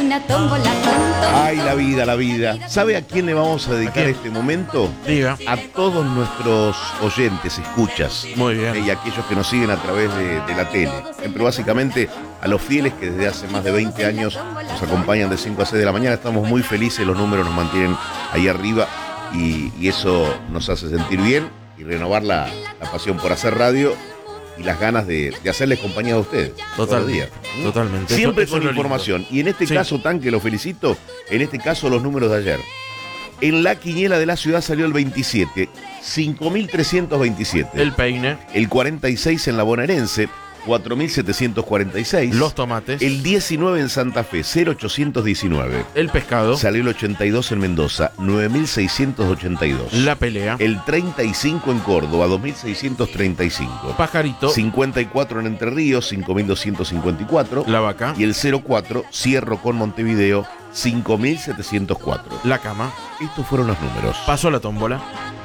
una tómbola, tonto. Ay, la vida, la vida. ¿Sabe a quién le vamos a dedicar este momento? Diga. A todos nuestros oyentes, escuchas. Muy bien. Y aquellos que nos siguen a través de la tele. Pero básicamente a los fieles que desde hace más de 20 años nos acompañan de 5 a 6 de la mañana. Estamos muy felices, los números nos mantienen ahí arriba y eso nos hace sentir bien y renovar la pasión por hacer radio y las ganas de hacerles compañía a ustedes. Todos los días. Totalmente. Siempre Eso con es lo información. lindo. Y en este caso, Tan, que lo felicito, en este caso los números de ayer. En la quiniela de la ciudad salió el 27, 5.327. El peine. El 46 en la bonaerense, 4.746. Los tomates. El 19 en Santa Fe, 0.819. El pescado. Salió el 82 en Mendoza, 9.682. La pelea. El 35 en Córdoba, 2.635. Pajarito. 54 en Entre Ríos, 5.254. La vaca. Y el 04, cierro con Montevideo, 5.704. La cama. Estos fueron los números. Pasó la tómbola.